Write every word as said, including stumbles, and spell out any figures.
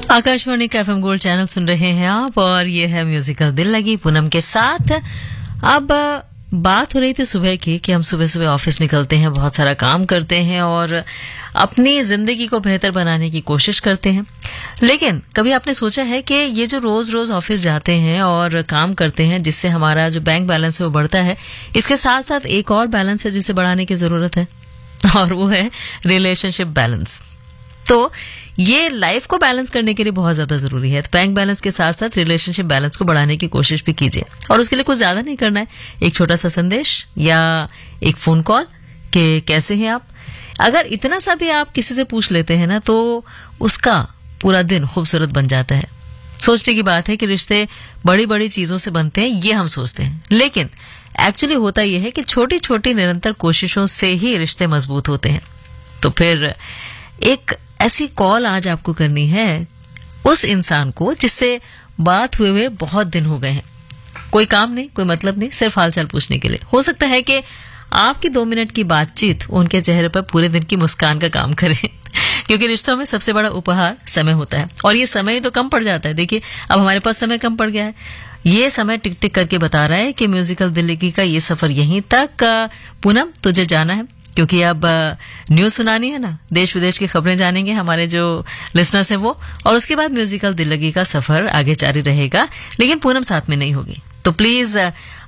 आकाशवाणी का FM gold channel सुन रहे हैं आप और ये है म्यूजिकल दिल लगी पूनम के साथ। अब बात हो रही थी सुबह की कि हम सुबह सुबह ऑफिस निकलते हैं, बहुत सारा काम करते हैं और अपनी जिंदगी को बेहतर बनाने की कोशिश करते हैं। लेकिन कभी आपने सोचा है कि ये जो रोज रोज ऑफिस जाते हैं और काम करते हैं जिससे हमारा जो बैंक बैलेंस है वो बढ़ता है, इसके साथ साथ एक और बैलेंस है जिसे बढ़ाने की जरूरत है और वो है रिलेशनशिप बैलेंस। तो ये लाइफ को बैलेंस करने के लिए बहुत ज्यादा जरूरी है। तो बैंक बैलेंस के साथ साथ रिलेशनशिप बैलेंस को बढ़ाने की कोशिश भी कीजिए और उसके लिए कुछ ज्यादा नहीं करना है। एक छोटा सा संदेश या एक फोन कॉल कि कैसे हैं आप, अगर इतना सा भी आप किसी से पूछ लेते हैं ना तो उसका पूरा दिन खूबसूरत बन जाता है। सोचने की बात है कि रिश्ते बड़ी बड़ी चीजों से बनते हैं, ये हम सोचते हैं, लेकिन एक्चुअली होता यह है कि छोटी छोटी निरंतर कोशिशों से ही रिश्ते मजबूत होते हैं। तो फिर एक ऐसी कॉल आज आपको करनी है उस इंसान को जिससे बात हुए हुए बहुत दिन हो गए हैं। कोई काम नहीं, कोई मतलब नहीं, सिर्फ हालचाल पूछने के लिए। हो सकता है कि आपकी दो मिनट की बातचीत उनके चेहरे पर पूरे दिन की मुस्कान का काम करे क्योंकि रिश्तों में सबसे बड़ा उपहार समय होता है और ये समय तो कम पड़ जाता है। देखिए अब हमारे पास समय कम पड़ गया है, ये समय टिक टिक करके बता रहा है कि म्यूजिकल दिल्ली का ये सफर यहीं तक। पूनम तुझे जाना है क्योंकि अब न्यूज सुनानी है ना, देश विदेश की खबरें जानेंगे हमारे जो लिसनर्स हैं वो, और उसके बाद म्यूजिकल दिल्ली का सफर आगे जारी रहेगा, लेकिन पूनम साथ में नहीं होगी। तो प्लीज